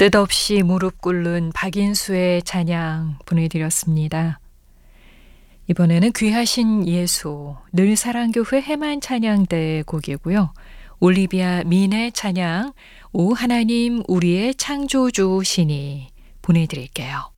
뜻없이 무릎 꿇는 박인수의 찬양 보내드렸습니다. 이번에는 귀하신 예수 늘사랑교회 해만 찬양대 곡이고요. 올리비아 민의 찬양 오 하나님 우리의 창조주시니 보내드릴게요.